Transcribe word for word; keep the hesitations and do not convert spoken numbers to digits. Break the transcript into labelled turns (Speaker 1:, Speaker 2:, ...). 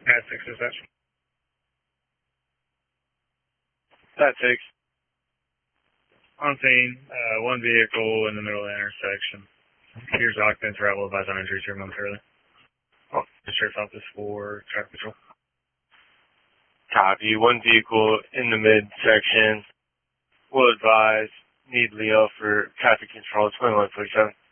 Speaker 1: At six dispatch.
Speaker 2: That six.
Speaker 1: On scene, uh, one vehicle in the middle of the intersection. Here's occupants arrival advised on injuries here momentarily. Oh, the sheriff's office for traffic patrol.
Speaker 2: Copy. One vehicle in the midsection. Will advise. Need Leo for traffic control. twenty-one forty-seven.